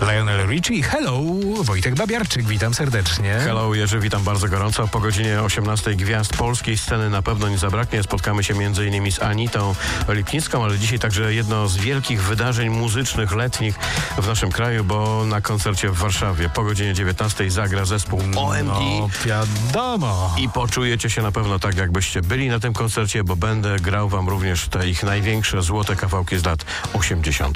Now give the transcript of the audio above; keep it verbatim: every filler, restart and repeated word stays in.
Lionel Richie, hello, Wojtek Babiarczyk, witam serdecznie. Hello, Jerzy, witam bardzo gorąco. Po godzinie osiemnastej gwiazd polskiej sceny na pewno nie zabraknie. Spotkamy się między innymi z Anitą Lipnicką, ale dzisiaj także jedno z wielkich wydarzeń muzycznych letnich w naszym kraju, bo na koncercie w Warszawie po godzinie dziewiętnastej zagra zespół O M D. No, wiadomo. I poczujecie się na pewno tak, jakbyście byli na tym koncercie, bo będę grał wam również te ich największe złote kawałki z lat osiemdziesiątych.